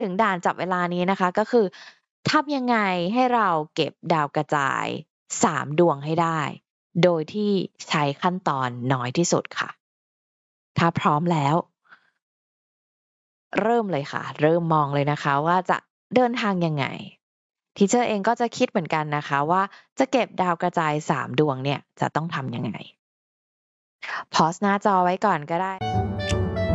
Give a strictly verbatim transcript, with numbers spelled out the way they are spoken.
ถึงด่านจับเวลานี้นะคะ ก็คือทำยังไงให้เราเก็บดาวกระจายสามดวงให้ได้ โดยที่ใช้ขั้นตอนน้อยที่สุดค่ะ ถ้าพร้อมแล้ว เริ่มเลยค่ะ เริ่มมองเลยนะคะว่าจะเดินทางยังไง Teacher เองก็จะคิดเหมือนกันนะคะว่าจะเก็บดาวกระจายสามดวงเนี่ยจะต้องทำยังไง พอส หน้าจอไว้ก่อนก็ได้